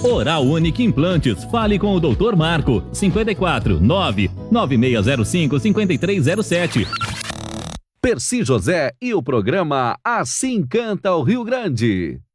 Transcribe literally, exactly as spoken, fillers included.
Oral Unique Implantes. Fale com o doutor Marco. cinquenta e quatro, nove nove seis zero cinco, cinco três zero sete. Percy José e o programa Assim Canta o Rio Grande.